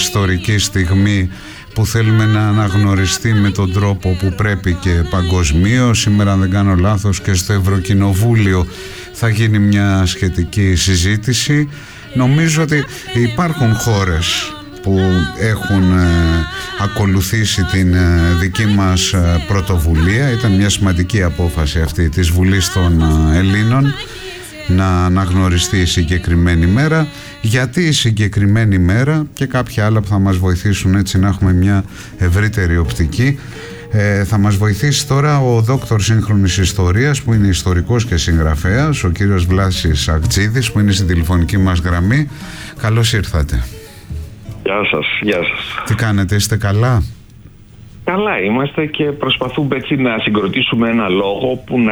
ιστορική στιγμή που θέλουμε να αναγνωριστεί με τον τρόπο που πρέπει και παγκοσμίως. Σήμερα, αν δεν κάνω λάθος, και στο Ευρωκοινοβούλιο θα γίνει μια σχετική συζήτηση. Νομίζω ότι υπάρχουν χώρες που έχουν ακολουθήσει την δική μας πρωτοβουλία. Ήταν μια σημαντική απόφαση αυτή της Βουλής των Ελλήνων να αναγνωριστεί η συγκεκριμένη μέρα. Γιατί η συγκεκριμένη μέρα και κάποια άλλα που θα μας βοηθήσουν έτσι να έχουμε μια ευρύτερη οπτική. Θα μας βοηθήσει τώρα ο δόκτωρ σύγχρονης ιστορίας, που είναι ιστορικός και συγγραφέας, ο κύριος Βλάσης Αγτζίδης, που είναι στην τηλεφωνική μας γραμμή. Καλώς ήρθατε. Γεια σας, γεια σας. Τι κάνετε, είστε καλά? Καλά είμαστε και προσπαθούμε έτσι να συγκροτήσουμε ένα λόγο που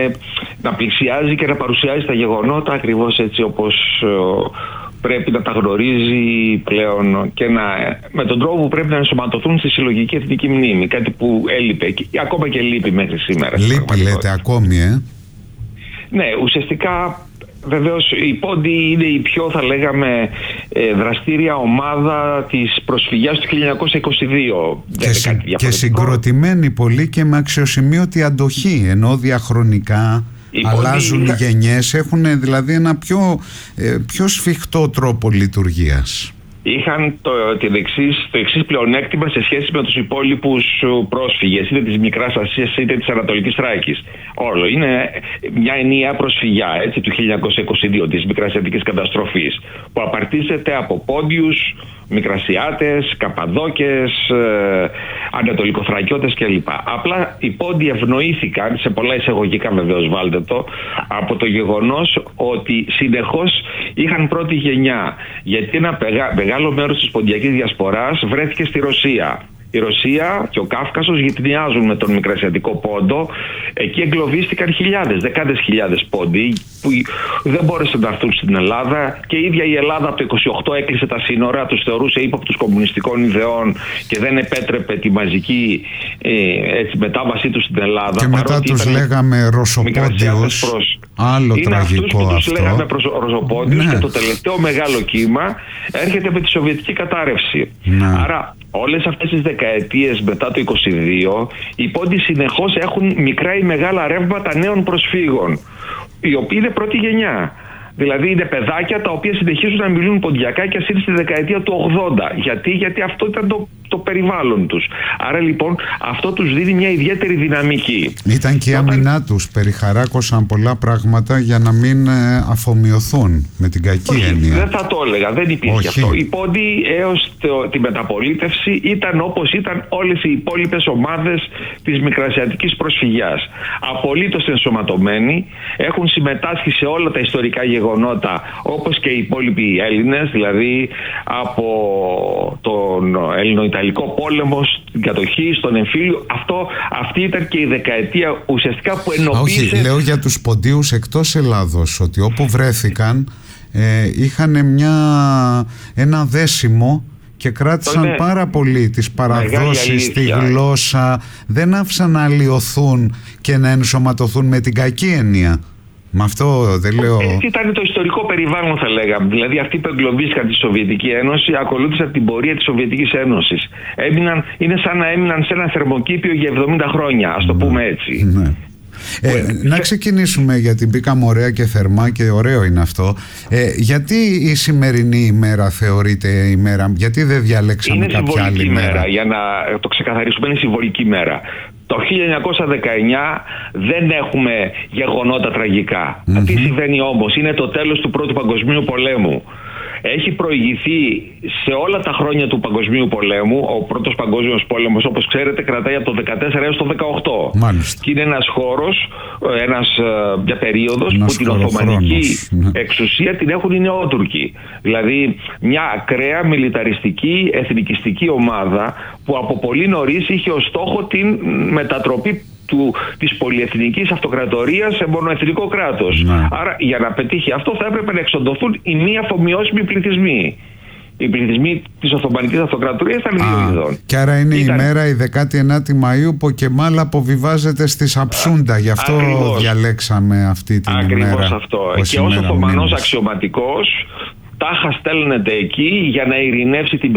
να πλησιάζει και να παρουσιάζει τα γεγονότα ακριβώς έτσι όπως πρέπει να τα γνωρίζει πλέον και με τον τρόπο που πρέπει να ενσωματωθούν στη συλλογική εθνική μνήμη. Κάτι που έλειπε, ακόμα και λείπει μέχρι σήμερα. Λείπει, λέτε, ακόμη, Ναι, ουσιαστικά βεβαίως η Πόντι είναι η πιο, θα λέγαμε, δραστήρια ομάδα της προσφυγιάς του 1922. Και συγκροτημένη πολύ και με αξιοσημείωτη αντοχή, ενώ διαχρονικά αλλάζουν οι γενιές, έχουν δηλαδή ένα πιο σφιχτό τρόπο λειτουργίας. Είχαν το εξής πλεονέκτημα σε σχέση με τους υπόλοιπους πρόσφυγες, είτε της Μικράς Ασίας είτε της Ανατολικής Θράκης. Όλο είναι μια ενιαία προσφυγιά, έτσι, του 1922, της Μικρασιατικής καταστροφής, που απαρτίζεται από Πόντιους, Μικρασιάτες, Καπαδόκες, Ανατολικοθρακιώτες κλπ. Απλά οι Πόντιοι ευνοήθηκαν, σε πολλά εισαγωγικά βεβαίως βάλτε το, από το γεγονός ότι συνεχώς είχαν πρώτη γενιά. Γιατί ένα μεγάλο μέρος της ποντιακής διασποράς βρέθηκε στη Ρωσία. Η Ρωσία και ο Κάφκασος γειτονιάζουν με τον Μικρασιατικό Πόντο. Εκεί εγκλωβίστηκαν δεκάδες χιλιάδες Πόντιοι που δεν μπόρεσαν να έρθουν στην Ελλάδα, και η ίδια η Ελλάδα από το 28 έκλεισε τα σύνορα, τους θεωρούσε ύποπτους κομμουνιστικών ιδεών και δεν επέτρεπε τη μαζική μετάβασή τους στην Ελλάδα. Και μετά τους λέγαμε Ρωσοπόντιους. Άλλο τραγικό αυτό. Τους λέγαμε Ρωσοπόντιους, ναι. Και το τελευταίο μεγάλο κύμα έρχεται με τη Σοβιετική κατάρρευση. Ναι. Άρα όλες αυτές τις δεκαετίες μετά το 22 οι Πόντιοι συνεχώς έχουν μικρά ή μεγάλα ρεύματα νέων προσφύγων, οι οποίοι είναι πρώτη γενιά. Δηλαδή είναι παιδάκια τα οποία συνεχίζουν να μιλούν ποντιακά και ας είναι στη δεκαετία του 80. Γιατί αυτό ήταν το περιβάλλον τους. Άρα λοιπόν αυτό τους δίνει μια ιδιαίτερη δυναμική. Ήταν και η άμυνά τους. Περιχαράκωσαν πολλά πράγματα για να μην αφομοιωθούν με την κακή έννοια. Δεν θα το έλεγα, δεν υπήρχε αυτό. Οι Πόντιοι έως τη μεταπολίτευση ήταν όπως ήταν όλες οι υπόλοιπες ομάδες της Μικρασιατικής προσφυγιάς. Απολύτως ενσωματωμένοι, έχουν συμμετάσχει σε όλα τα ιστορικά γεγονότα όπως και οι υπόλοιποι Έλληνες, δηλαδή από τον Ελληνοϊταλικό πόλεμο, την κατοχή, στον εμφύλιο. Αυτή ήταν και η δεκαετία ουσιαστικά που ενοποίησε. Όχι, λέω για τους Ποντίους εκτός Ελλάδος, ότι όπου βρέθηκαν είχαν ένα δέσιμο και κράτησαν πάρα πολύ τις παραδόσεις, τη γλώσσα, δεν άφησαν να αλλοιωθούν και να ενσωματωθούν με την κακή έννοια. Με αυτό δεν λέω. Έτσι ήταν το ιστορικό περιβάλλον, θα λέγαμε. Δηλαδή αυτοί που εγκλωβίστηκαν τη Σοβιετική Ένωση ακολούθησαν την πορεία της Σοβιετικής Ένωσης. Είναι σαν να έμειναν σε ένα θερμοκήπιο για 70 χρόνια, ας το πούμε έτσι. Ναι. Να ξεκινήσουμε, γιατί μπήκαμε ωραία και θερμά και ωραίο είναι αυτό. Γιατί η σημερινή ημέρα θεωρείται ημέρα, γιατί δεν διαλέξαμε κάποια άλλη μέρα? Για να το ξεκαθαρίσουμε, είναι συμβολική μέρα. Το 1919 δεν έχουμε γεγονότα τραγικά. Τι συμβαίνει όμως? Είναι το τέλος του Πρώτου Παγκοσμίου Πολέμου. Έχει προηγηθεί σε όλα τα χρόνια του Παγκοσμίου Πολέμου. Ο Πρώτος Παγκόσμιος Πόλεμος, όπως ξέρετε, κρατάει από το 14 έως το 18. Μάλιστα. Και είναι ένας χώρος, μια περίοδος που την Οθωμανική εξουσία την έχουν οι Νεότουρκοι. Δηλαδή μια ακραία μιλιταριστική εθνικιστική ομάδα που από πολύ νωρίς είχε ως στόχο την μετατροπή της πολυεθνικής αυτοκρατορίας σε μονοεθνικό κράτος. Ναι. Άρα για να πετύχει αυτό θα έπρεπε να εξοντωθούν οι μη αφομοιώσιμοι πληθυσμοί. Οι πληθυσμοί της Οθωμανικής Αυτοκρατορίας ήταν δύο ειδών. Και άρα είναι η μέρα η 19η Μαΐου που και μάλλον αποβιβάζεται στη Σαψούντα. Γι' αυτό διαλέξαμε αυτή την ημέρα. Ακριβώς αυτό. Και ως Οθωμανός αξιωματικός τάχα στέλνεται εκεί για να ειρηνεύσει την